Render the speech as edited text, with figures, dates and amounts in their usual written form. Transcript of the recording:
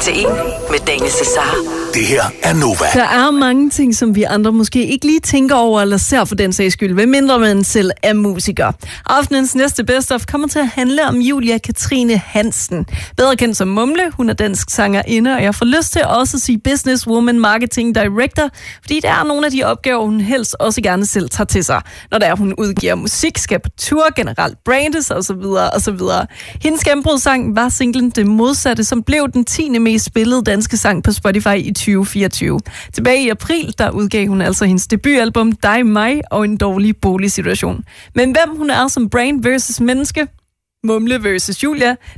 til 1 med Daniel Cesar. Det her er Nova. Der er mange ting, som vi andre måske ikke lige tænker over eller ser for den sags skyld, hvad mindre man selv er musiker. Aftenens næste Best Of kommer til at handle om Julia Katrine Hansen. Bedre kendt som Mumle, hun er dansk sangerinde, og jeg får lyst til også at sige businesswoman, marketing director, fordi det er nogle af de opgaver, hun helst også gerne selv tager til sig. Når der hun udgiver musik, skal på tur, generelt brandes osv. osv. Hendes gennembrudssang var singlen Det Modsatte, som blev den 10. mest spillede danske sang på Spotify i 2024. Tilbage i april, der udgav hun altså hendes debutalbum Dig, mig og en dårlig boligsituation. Men hvem hun er som brand versus menneske, Mumle versus Julia,